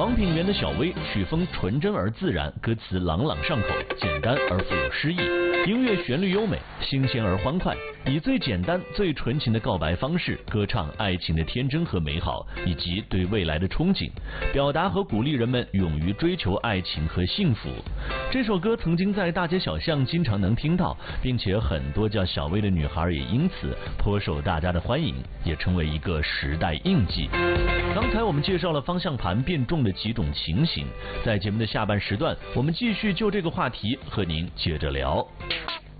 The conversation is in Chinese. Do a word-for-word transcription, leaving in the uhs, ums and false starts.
王品源的小薇曲风纯真而自然，歌词朗朗上口，简单而富有诗意，音乐旋律优美，新鲜而欢快，以最简单最纯情的告白方式歌唱爱情的天真和美好，以及对未来的憧憬，表达和鼓励人们勇于追求爱情和幸福。这首歌曾经在大街小巷经常能听到，并且很多叫小薇的女孩也因此颇受大家的欢迎，也成为一个时代印记。刚才我们介绍了方向盘变重的几种情形，在节目的下半时段，我们继续就这个话题和您接着聊。